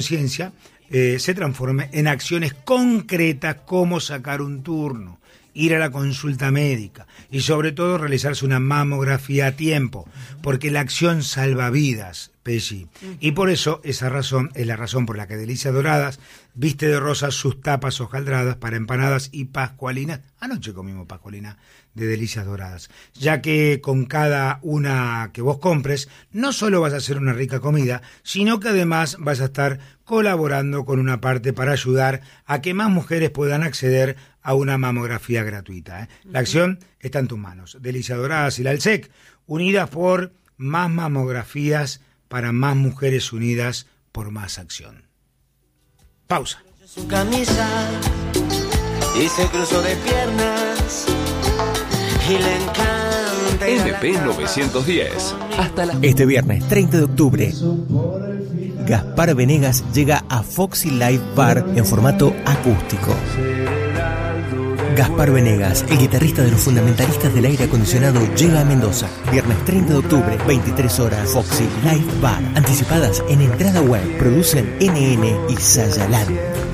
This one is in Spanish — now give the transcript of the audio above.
conciencia se transforme en acciones concretas como sacar un turno, ir a la consulta médica y sobre todo realizarse una mamografía a tiempo, porque la acción salva vidas, Pesci. Y por eso esa razón es la razón por la que Delicias Doradas viste de rosa sus tapas hojaldradas para empanadas y pascualinas. Anoche comimos pascualina de Delicias Doradas, ya que con cada una que vos compres no solo vas a hacer una rica comida, sino que además vas a estar colaborando con una parte para ayudar a que más mujeres puedan acceder a una mamografía gratuita. La acción está en tus manos. Delicias Doradas y la ALSEC, unidas por más mamografías para más mujeres unidas por más acción. Pausa. Su camisa y se cruzó de piernas y le encanta NP 910 hasta la... Este viernes 30 de octubre Gaspar Venegas llega a Foxy Live Bar en formato acústico. Gaspar Venegas, el guitarrista de los fundamentalistas del aire acondicionado, llega a Mendoza. Viernes 30 de octubre, 23 horas, Foxy Live Bar. Anticipadas en entrada web. Producen NN y Sayaland.